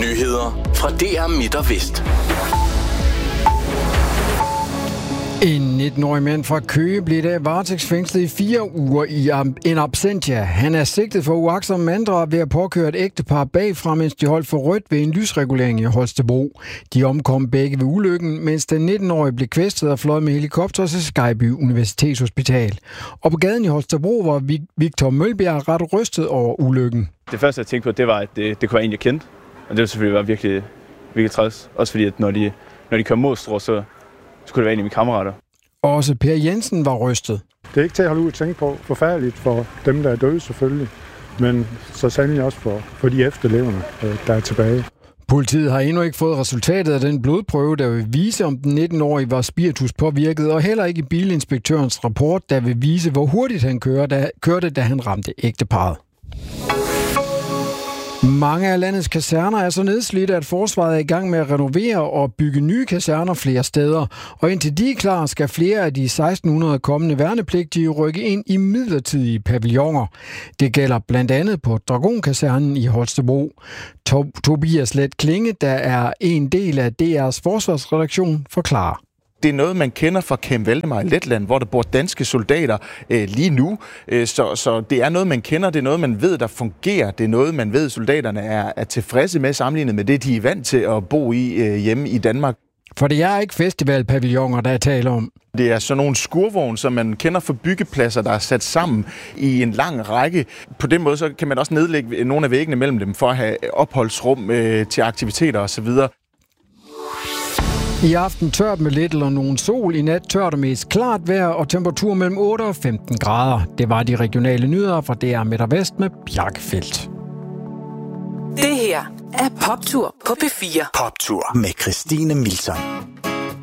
Nyheder fra DR Midt og Vest. En 19-årig mand fra Køge blev da varetægtsfængslet i 4 uger i en absentia. Han er sigtet for uagtsomt manddrab ved at påkøre et ægtepar bagfra, mens de holdt for rødt ved en lysregulering i Holstebro. De omkom begge ved ulykken, mens den 19-årige blev kvæstet og fløjet med helikopter til Skejby Universitetshospital. Og på gaden i Holstebro var Victor Mølbjerg ret rystet over ulykken. Det første, jeg tænkte på, det var, at det kunne være en, jeg kendte. Og det var selvfølgelig virkelig, virkelig træls. Også fordi, at når de kører mod Strå, så kunne det være en af mine kammerater. Også Per Jensen var rystet. Det er ikke til at holde ud at tænke på. Forfærdeligt for dem, der er døde selvfølgelig, men så sandelig også for de efterlevende, der er tilbage. Politiet har endnu ikke fået resultatet af den blodprøve, der vil vise, om den 19-årige var spiritus påvirket, og heller ikke bilinspektørens rapport, der vil vise, hvor hurtigt han kørte, da han ramte ægteparret. Mange af landets kaserner er så nedslidte, at forsvaret er i gang med at renovere og bygge nye kaserner flere steder. Og indtil de er klar, skal flere af de 1600 kommende værnepligtige rykke ind i midlertidige pavilloner. Det gælder blandt andet på Dragonkasernen i Holstebro. Tobias Let Klinge, der er en del af DR's forsvarsredaktion, forklarer. Det er noget, man kender fra Camp Valdemar i Letland, hvor der bor danske soldater lige nu. Så det er noget, man kender. Det er noget, man ved, der fungerer. Det er noget, man ved, soldaterne er tilfredse med sammenlignet med det, de er vant til at bo i hjemme i Danmark. For det er ikke festivalpavilloner, der er tale om. Det er sådan nogle skurvogne, som man kender fra byggepladser, der er sat sammen i en lang række. På den måde så kan man også nedlægge nogle af væggene mellem dem for at have opholdsrum til aktiviteter osv. I aften tørt med lidt eller nogen sol, i nat tørt og mest klart vejr og temperatur mellem 8 og 15 grader. Det var de regionale nyheder fra DR Midt og Vest med Bjarke Feldt. Det her er Poptur på P4. Poptur med Christine Milton.